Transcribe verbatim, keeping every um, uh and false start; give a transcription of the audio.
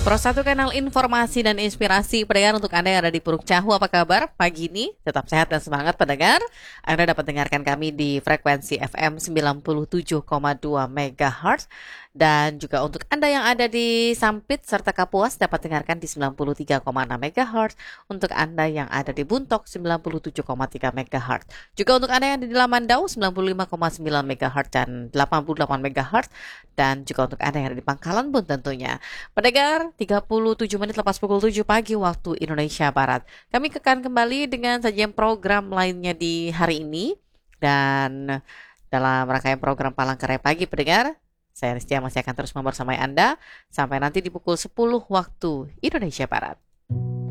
Pro satu kanal informasi dan inspirasi pendengar untuk Anda yang ada di Puruk Cahu, apa kabar pagi ini? Tetap sehat dan semangat pendengar. Anda dapat dengarkan kami di frekuensi F M sembilan puluh tujuh koma dua megahertz. Dan juga untuk Anda yang ada di Sampit serta Kapuas dapat dengarkan di sembilan puluh tiga koma enam megahertz. Untuk Anda yang ada di Buntok sembilan puluh tujuh koma tiga megahertz. Juga untuk Anda yang ada di Lamandau sembilan puluh lima koma sembilan megahertz dan delapan puluh delapan megahertz. Dan juga untuk Anda yang ada di Pangkalan Bun tentunya. Pendengar, tiga puluh tujuh menit lepas pukul tujuh pagi waktu Indonesia Barat. Kami akan kembali dengan sajian program lainnya di hari ini. Dan dalam rangkaian program Palangkaraya Pagi pendengar, saya Ristia masih akan terus membersamai Anda sampai nanti di pukul sepuluh waktu Indonesia Barat.